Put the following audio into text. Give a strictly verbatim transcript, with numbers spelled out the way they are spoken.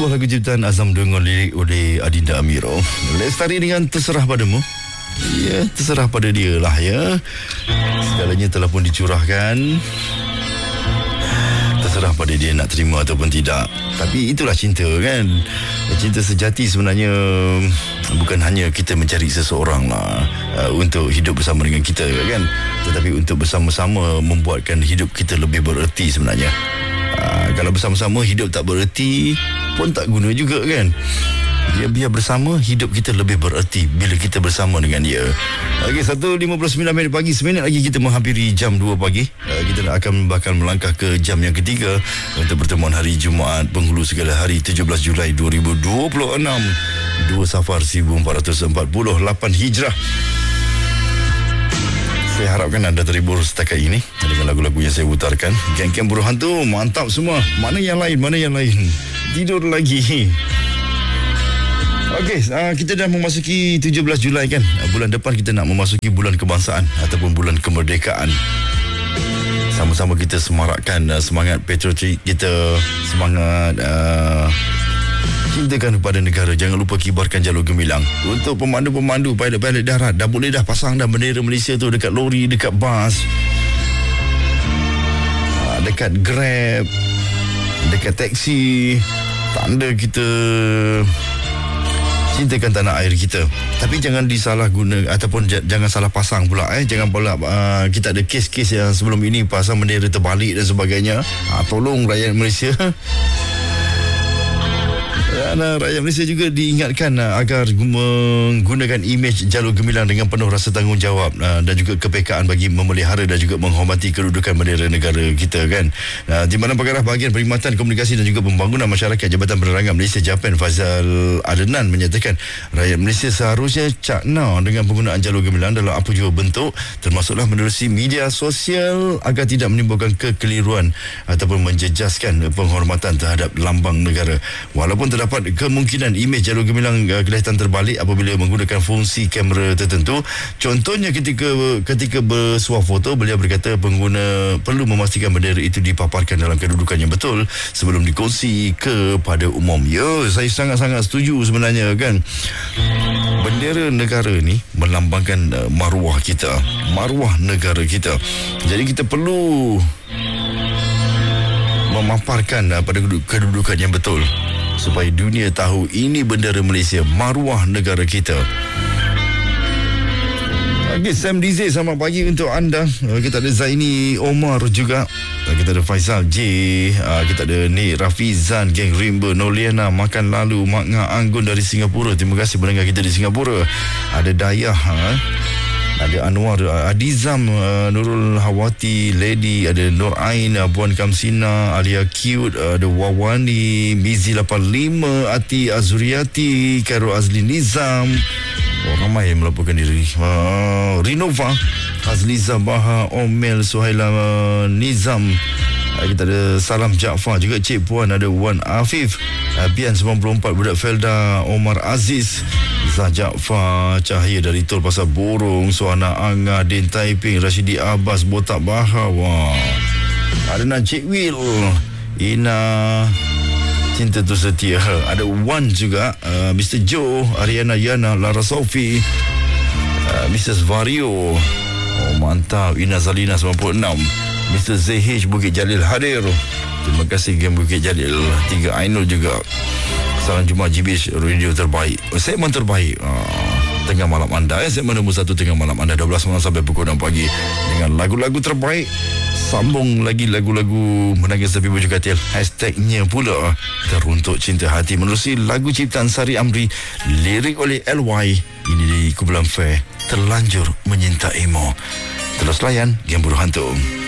sebuah lagu ciptaan Azam dengan lirik oleh Adinda Amiro. Lestari dengan Terserah Padamu. Ya, terserah pada dia lah ya. Segalanya telah pun dicurahkan. Terserah pada dia nak terima ataupun tidak. Tapi itulah cinta kan. Cinta sejati sebenarnya bukan hanya kita mencari seseorang lah uh, untuk hidup bersama dengan kita kan, tetapi untuk bersama-sama membuatkan hidup kita lebih bererti sebenarnya. Uh, kalau bersama-sama hidup tak bererti pun tak guna juga kan. Biar, biar bersama hidup kita lebih bererti bila kita bersama dengan dia. Okey, satu lima puluh sembilan minit pagi, seminit lagi kita menghampiri jam dua pagi. uh, Kita akan bakal melangkah ke jam yang ketiga untuk pertemuan hari Jumaat penghulu segala hari tujuh belas Julai dua ribu dua puluh enam, dua Safar seribu empat ratus empat puluh lapan Hijrah. Saya harapkan anda terhibur setakat ini dengan lagu-lagu yang saya putarkan. Geng-geng Buruh Hantu, mantap semua. Mana yang lain, mana yang lain? Tidur lagi. Okey, uh, kita dah memasuki tujuh belas Julai kan. Uh, bulan depan kita nak memasuki bulan kebangsaan ataupun bulan kemerdekaan. Sama-sama kita semarakkan uh, semangat patriotik kita, semangat uh, cintakan kepada negara. Jangan lupa kibarkan jalur gemilang. Untuk pemandu-pemandu, pilot-pilot darat, dah boleh dah pasang dah bendera Malaysia tu dekat lori, dekat bas, uh, dekat Grab, dekat taksi. Tanda kita cintakan tanah air kita. Tapi jangan disalah guna ataupun j- jangan salah pasang pula eh. Jangan pula uh, kita ada kes-kes yang sebelum ini pasang bendera terbalik dan sebagainya. Uh, tolong rakyat Malaysia. Dan uh, rakyat Malaysia juga diingatkan uh, agar menggunakan imej jalur gemilang dengan penuh rasa tanggungjawab uh, dan juga kepekaan bagi memelihara dan juga menghormati kedudukan bendera negara kita kan. Uh, di mana Pengarah Bahagian Perkhidmatan Komunikasi dan juga Pembangunan Masyarakat Jabatan Penerangan Malaysia Japan Faizal Adnan menyatakan rakyat Malaysia seharusnya cakna dengan penggunaan jalur gemilang dalam apa jua bentuk, termasuklah menerusi media sosial agar tidak menimbulkan kekeliruan ataupun menjejaskan penghormatan terhadap lambang negara. Walaupun terdapat kemungkinan imej jalur gemilang uh, kelihatan terbalik apabila menggunakan fungsi kamera tertentu. Contohnya ketika ketika bersuah foto, beliau berkata pengguna perlu memastikan bendera itu dipaparkan dalam kedudukan yang betul sebelum dikongsi kepada umum. Ya, saya sangat-sangat setuju sebenarnya kan. Bendera negara ni melambangkan uh, maruah kita, maruah negara kita. Jadi kita perlu memaparkan uh, pada kedudukan yang betul supaya dunia tahu ini bendera Malaysia, maruah negara kita. Okey, Sam D Z, selamat pagi untuk anda. Uh, kita ada Zaini Omar juga. Uh, kita ada Faisal J. Uh, kita ada Nik Rafizan, Geng Rimba, Noliana, Makan Lalu, Mak Nga Anggun dari Singapura. Terima kasih mendengar kita di Singapura. Ada Dayah, uh, ada Anwar, Adizam, uh, Nurul Hawati, Lady, ada Nur Ain, uh, Puan Kamsina, Alia Cute, uh, ada Wawani, Mizi lapan lima, Ati Azuriati, Khairul Azli Nizam. Oh, ramai yang melaporkan diri. uh, Rinova, Azliza Baha, Omel, Suhaila uh, Nizam. uh, Kita ada Salam Jaafar juga, Cik Puan, ada Wan Afif, uh, Bian sembilan puluh empat, Budak Felda, Omar Aziz, Zah Jaafar, Cahaya dari Tol Pasar Borong, Suhana Anga, Din Taiping, Rashidi Abbas, Botak Baha. Wah. Ada Najib Will, Ina Cinta Tu Setia, ada Wan juga, uh, Mister Joe, Ariana Yana, Lara Sofi, uh, Missus Vario. Oh, mantap. Ina Zalina sembilan puluh enam, Mister Z H Bukit Jalil hadir. Terima kasih Game Bukit Jalil. Tiga Ainul juga. Salam Jumaat G B H Radio terbaik, segmen terbaik uh, tengah malam anda eh, segmen nombor satu tengah malam anda, dua belas malam sampai pukul enam pagi dengan lagu-lagu terbaik. Sambung lagi lagu-lagu menangis tapi bujuk katil. Hashtagnya pula Teruntuk Cinta Hati menerusi lagu ciptaan Sari Amri, lirik oleh L Y. Ini di Kumpulan Fair, Terlanjur Menyintaimu. Terus layan Game Buruh Hantu.